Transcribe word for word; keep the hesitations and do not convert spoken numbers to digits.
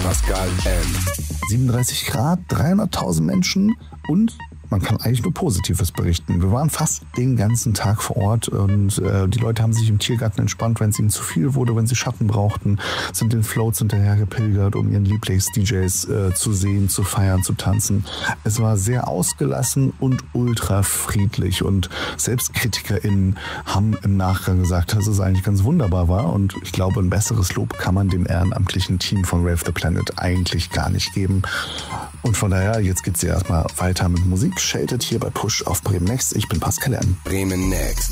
Pascal M. siebenunddreißig Grad, dreihunderttausend Menschen und man kann eigentlich nur Positives berichten. Wir waren fast den ganzen Tag vor Ort und äh, die Leute haben sich im Tiergarten entspannt, wenn es ihnen zu viel wurde, wenn sie Schatten brauchten, sind den Floats hinterher gepilgert, um ihren Lieblings-D Js äh, zu sehen, zu feiern, zu tanzen. Es war sehr ausgelassen und ultra friedlich und selbst KritikerInnen haben im Nachgang gesagt, dass es eigentlich ganz wunderbar war und ich glaube, ein besseres Lob kann man dem ehrenamtlichen Team von Rave the Planet eigentlich gar nicht geben. Und von daher, jetzt geht's ja erstmal weiter mit Musik. Sheltered hier bei Push auf Bremen Next. Ich bin Pascal M. Bremen Next.